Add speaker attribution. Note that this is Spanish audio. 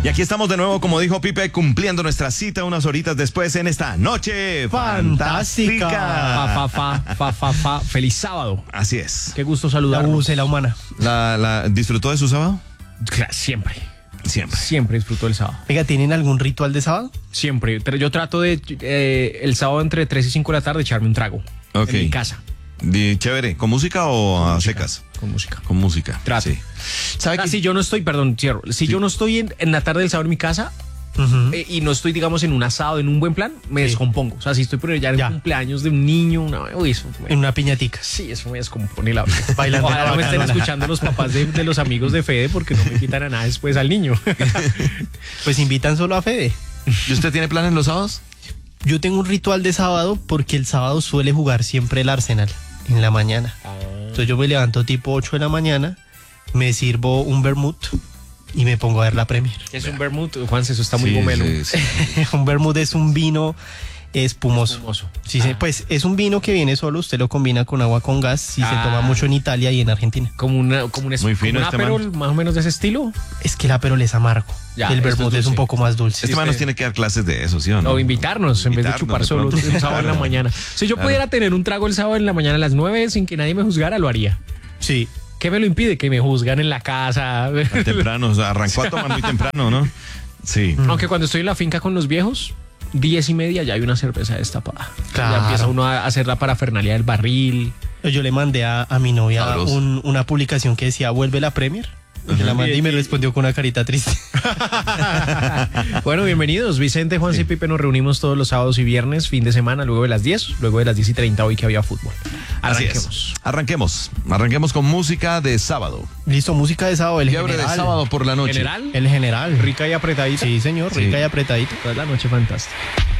Speaker 1: Y aquí estamos de nuevo, como dijo Pipe, cumpliendo nuestra cita unas horitas después en esta noche fantástica.
Speaker 2: Feliz sábado.
Speaker 1: Así es.
Speaker 2: Qué gusto saludarlos.
Speaker 3: La humana.
Speaker 1: ¿Disfrutó de su sábado?
Speaker 2: Siempre.
Speaker 1: Siempre.
Speaker 2: Siempre disfruto del sábado.
Speaker 3: Oiga, ¿tienen algún ritual de sábado?
Speaker 2: Siempre. Pero yo trato de el sábado entre 3 y 5 de la tarde echarme un trago.
Speaker 1: Ok.
Speaker 2: En mi casa.
Speaker 1: Chévere. ¿Con música o a secas?
Speaker 2: Con música.
Speaker 1: Con música.
Speaker 2: Trato.
Speaker 1: Sí. ¿Sabe qué?
Speaker 2: Si yo no estoy, perdón, cierro. Si yo no estoy en la tarde del sábado en mi casa y no estoy, digamos, en un asado, en un buen plan, me descompongo. O sea, si estoy por allá en el cumpleaños de un niño,
Speaker 3: En una piñatica.
Speaker 2: Sí, eso me descompone la vida.
Speaker 3: Bailando.
Speaker 2: Ojalá me estén escuchando los papás de los amigos de Fede porque no me invitan a nada después al niño.
Speaker 3: Pues invitan solo a Fede.
Speaker 1: ¿Y usted tiene planes los sábados?
Speaker 3: Yo tengo un ritual de sábado porque el sábado suele jugar siempre el Arsenal en la mañana. Entonces yo me levanto tipo 8 de la mañana, me sirvo un vermut y me pongo a ver la Premier.
Speaker 2: Es un vermut, Juan, eso está muy gomelo.
Speaker 1: Sí.
Speaker 3: Un vermut es un vino espumoso. Sí, pues es un vino que viene solo, usted lo combina con agua con gas y se toma mucho en Italia y en Argentina.
Speaker 2: Como un
Speaker 1: Muy fino
Speaker 2: un
Speaker 1: este
Speaker 2: Aperol, más o menos de ese estilo.
Speaker 3: Es que el Aperol es amargo.
Speaker 2: Ya,
Speaker 3: el
Speaker 2: esto
Speaker 3: vermut es un poco más dulce.
Speaker 1: Este man nos tiene que dar clases de eso, ¿sí o no?
Speaker 2: O invitarnos en vez de chupar solo
Speaker 1: de pronto.
Speaker 2: un sábado en la mañana. Si yo pudiera tener un trago el sábado en la mañana a las 9 sin que nadie me juzgara, lo haría.
Speaker 3: Sí.
Speaker 2: ¿Qué me lo impide? Que me juzgan en la casa.
Speaker 1: Tan temprano, o sea, arrancó a tomar muy temprano, ¿no? Sí.
Speaker 2: Aunque cuando estoy en la finca con los viejos, 10:30 ya hay una cerveza destapada.
Speaker 3: Claro.
Speaker 2: Ya empieza uno a hacer la parafernalia del barril.
Speaker 3: Yo le mandé a mi novia
Speaker 1: Sabroso.
Speaker 3: una publicación que decía vuelve la Premier. Yo la mandé y me respondió con una carita triste.
Speaker 2: Bueno, bienvenidos. Vicente, Juan y Pipe, nos reunimos todos los sábados y viernes, fin de semana, luego de las 10, luego de las 10:30 hoy que había fútbol.
Speaker 1: Así es. Arranquemos con música de sábado.
Speaker 3: Listo, música de sábado. El
Speaker 1: Fiebre de
Speaker 3: general.
Speaker 1: sábado por la noche.
Speaker 2: General,
Speaker 3: El general.
Speaker 2: rica y apretadita.
Speaker 3: Sí, señor, rica y apretadito.
Speaker 2: Toda la noche fantástica.